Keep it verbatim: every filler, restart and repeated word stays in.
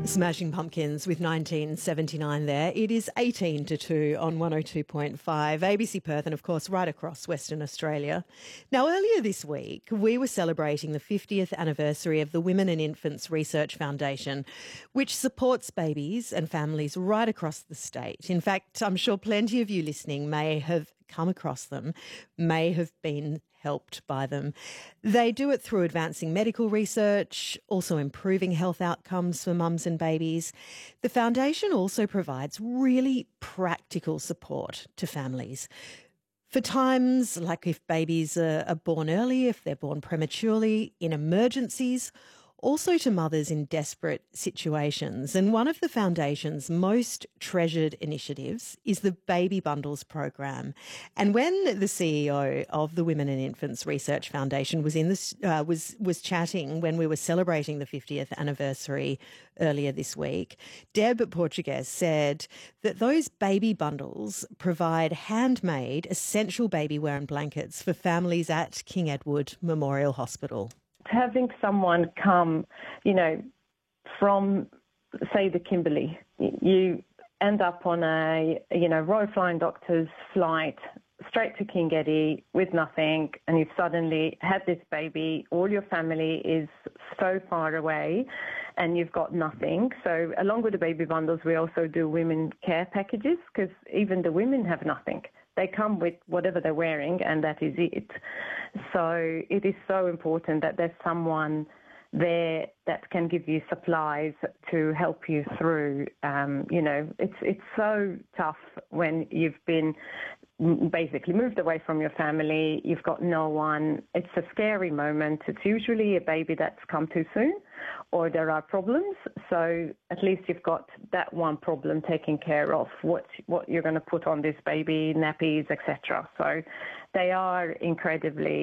Smashing Pumpkins with nineteen seventy-nine there. It is eighteen to two on one oh two point five, A B C Perth, and of course right across Western Australia. Now, earlier this week, we were celebrating the fiftieth anniversary of the Women and Infants Research Foundation, which supports babies and families right across the state. In fact, I'm sure plenty of you listening may have come across them, may have been helped by them. They do it through advancing medical research, also improving health outcomes for mums and babies. The foundation also provides really practical support to families for times like if babies are, are born early, if they're born prematurely, in emergencies, also to mothers in desperate situations. And one of the foundation's most treasured initiatives is the Baby Bundles program. And when the C E O of the Women and Infants Research Foundation was in this uh, was was chatting when we were celebrating the fiftieth anniversary earlier this week, Deb Portugues said that those baby bundles provide handmade essential baby wear and blankets for families at King Edward Memorial Hospital. Having someone come, you know, from, say, the Kimberley, you end up on a, you know, Royal Flying Doctors flight straight to King Eddie with nothing, and you've suddenly had this baby, all your family is so far away, and you've got nothing. So along with the baby bundles, we also do women care packages, because even the women have nothing. They come with whatever they're wearing, and that is it. So it is so important that there's someone there that can give you supplies to help you through. Um, you know, it's it's so tough when you've been basically moved away from your family, you've got no one. It's a scary moment. It's usually a baby that's come too soon or there are problems. So at least you've got that one problem taken care of, what what you're going to put on this baby, nappies, et cetera. So they are incredibly